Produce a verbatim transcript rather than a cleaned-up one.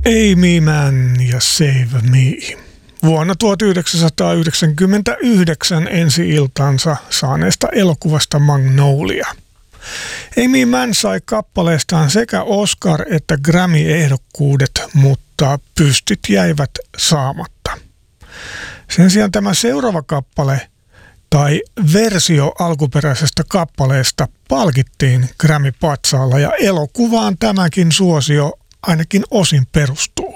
Amy Mann ja Save Me. Vuonna tuhatyhdeksänsataayhdeksänkymmentäyhdeksän ensi-iltansa saaneesta elokuvasta Magnolia. Amy Mann sai kappaleestaan sekä Oscar- että Grammy-ehdokkuudet, mutta pystyt jäivät saamatta. Sen sijaan tämä seuraava kappale tai versio alkuperäisestä kappaleesta palkittiin Grammy-patsaalla ja elokuvaan tämäkin suosio ainakin osin perustuu.